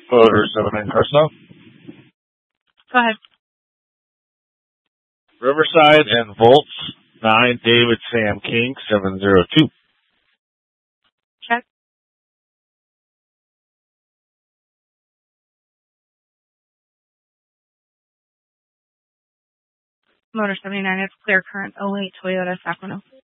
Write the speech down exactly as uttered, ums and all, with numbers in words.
Motor seven nine Carson. Go ahead. Riverside and Volts nine David Sam King seven zero two. Check. Motor seventy-nine, it's clear current oh eight Toyota Sacramento.